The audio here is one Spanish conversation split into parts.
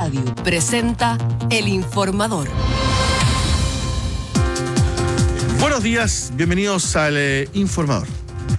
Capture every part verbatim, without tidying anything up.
Radio presenta El Informador. Buenos días, bienvenidos al eh, Informador.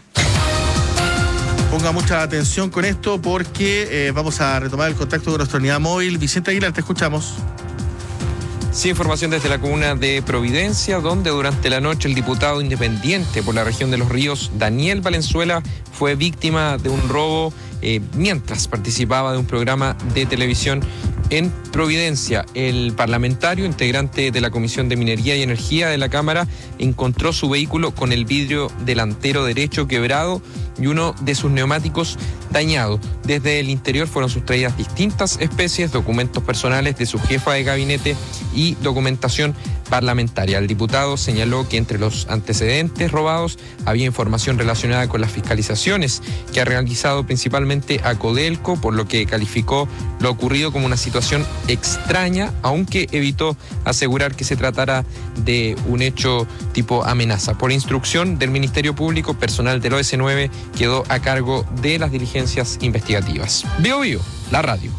Ponga mucha atención con esto porque eh, vamos a retomar el contacto con nuestra unidad móvil. Vicente Aguilar, te escuchamos. Sí, información desde la comuna de Providencia, donde durante la noche el diputado independiente por la región de Los Ríos, Daniel Valenzuela, fue víctima de un robo eh, mientras participaba de un programa de televisión en Providencia. El parlamentario, integrante de la Comisión de Minería y Energía de la Cámara, encontró su vehículo con el vidrio delantero derecho quebrado y uno de sus neumáticos dañado. Desde el interior fueron sustraídas distintas especies, documentos personales de su jefa de gabinete y documentación parlamentaria. El diputado señaló que entre los antecedentes robados había información relacionada con las fiscalizaciones que ha realizado principalmente a Codelco, por lo que calificó lo ocurrido como una situación extraña, aunque evitó asegurar que se tratara de un hecho tipo amenaza. Por instrucción del Ministerio Público, personal del O S nueve quedó a cargo de las diligencias investigativas. Bio Bio, la radio.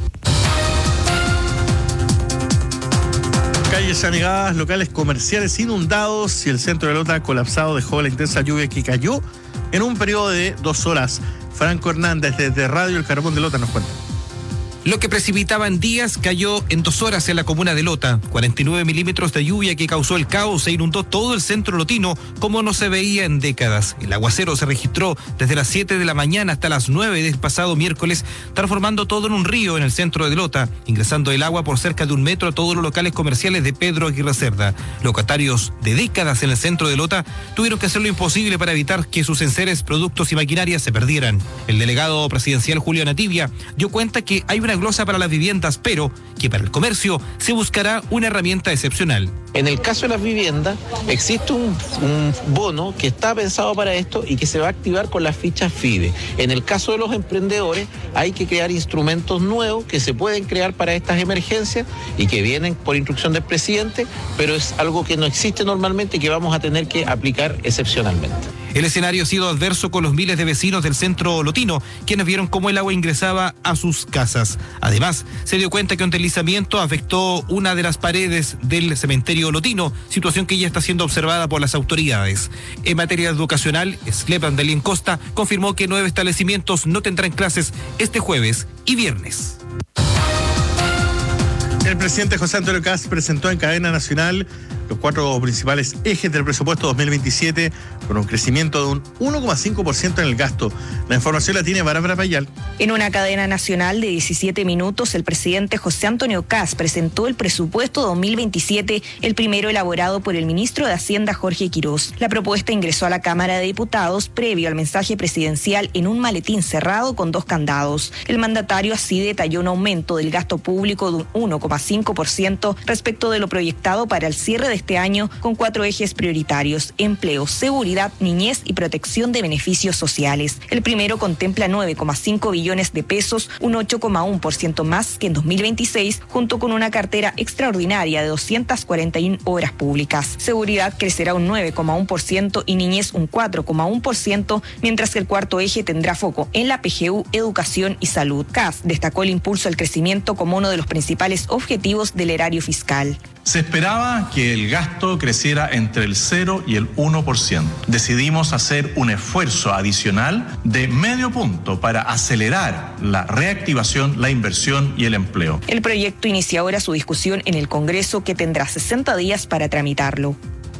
Calles anegadas, locales comerciales inundados y el centro de Lota colapsado dejó la intensa lluvia que cayó en un periodo de dos horas. Franco Hernández, desde Radio El Carbón de Lota, nos cuenta. Lo que precipitaba en días cayó en dos horas en la comuna de Lota. cuarenta y nueve milímetros de lluvia que causó el caos e inundó todo el centro lotino como no se veía en décadas. El aguacero se registró desde las siete de la mañana hasta las nueve del pasado miércoles, transformando todo en un río en el centro de Lota, ingresando el agua por cerca de un metro a todos los locales comerciales de Pedro Aguirre Cerda. Locatarios de décadas en el centro de Lota tuvieron que hacer lo imposible para evitar que sus enseres, productos y maquinarias se perdieran. El delegado presidencial Julio Nativia dio cuenta que hay una glosa para las viviendas, pero que para el comercio se buscará una herramienta excepcional. En el caso de las viviendas, existe un, un bono que está pensado para esto y que se va a activar con las fichas FIDE. En el caso de los emprendedores, hay que crear instrumentos nuevos que se pueden crear para estas emergencias y que vienen por instrucción del presidente, pero es algo que no existe normalmente y que vamos a tener que aplicar excepcionalmente. El escenario ha sido adverso con los miles de vecinos del centro lotino, quienes vieron cómo el agua ingresaba a sus casas. Además, se dio cuenta que un deslizamiento afectó una de las paredes del cementerio lotino, situación que ya está siendo observada por las autoridades. En materia educacional, SCLEP Andelín Costa confirmó que nueve establecimientos no tendrán clases este jueves y viernes. El presidente José Antonio Kast presentó en cadena nacional los cuatro principales ejes del presupuesto dos mil veintisiete, con un crecimiento de un uno coma cinco por ciento en el gasto. La información la tiene Bárbara Payal. En una cadena nacional de diecisiete minutos, el presidente José Antonio Kast presentó el presupuesto dos mil veintisiete, el primero elaborado por el ministro de Hacienda Jorge Quirós. La propuesta ingresó a la Cámara de Diputados previo al mensaje presidencial en un maletín cerrado con dos candados. El mandatario así detalló un aumento del gasto público de un uno coma cinco por ciento respecto de lo proyectado para el cierre de este año, con cuatro ejes prioritarios: empleo, seguridad, niñez y protección de beneficios sociales. El primero contempla nueve coma cinco billones de pesos, un ocho coma uno por ciento más que en dos mil veintiséis, junto con una cartera extraordinaria de doscientas cuarenta y una obras públicas. Seguridad crecerá un nueve coma uno por ciento y niñez un cuatro coma uno por ciento, mientras que el cuarto eje tendrá foco en la P G U, educación y salud. Kast destacó el impulso al crecimiento como uno de los principales objetivos del erario fiscal. Se esperaba que el gasto creciera entre el cero y el uno por ciento. Decidimos hacer un esfuerzo adicional de medio punto para acelerar la reactivación, la inversión y el empleo. El proyecto inicia ahora su discusión en el Congreso, que tendrá sesenta días para tramitarlo.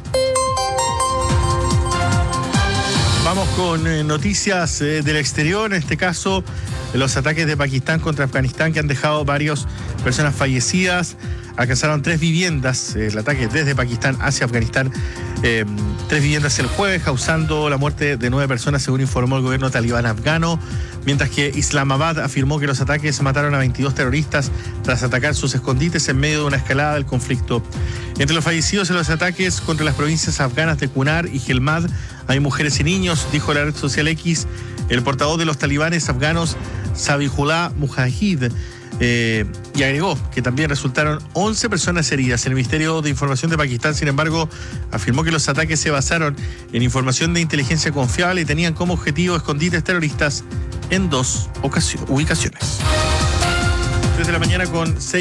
Vamos con eh, noticias eh, del exterior, en este caso los ataques de Pakistán contra Afganistán, que han dejado varias personas fallecidas. Alcanzaron tres viviendas, eh, el ataque desde Pakistán hacia Afganistán, eh, tres viviendas el jueves, causando la muerte de nueve personas, según informó el gobierno talibán afgano, mientras que Islamabad afirmó que los ataques mataron a veintidós terroristas tras atacar sus escondites en medio de una escalada del conflicto. Entre los fallecidos en los ataques contra las provincias afganas de Kunar y Helmand hay mujeres y niños, dijo la red social X el portavoz de los talibanes afganos, Zabihullah Mujahid. Eh, y agregó que también resultaron once personas heridas. El Ministerio de Información de Pakistán, sin embargo, afirmó que los ataques se basaron en información de inteligencia confiable y tenían como objetivo escondites terroristas en dos ubicaciones. tres de la mañana con seis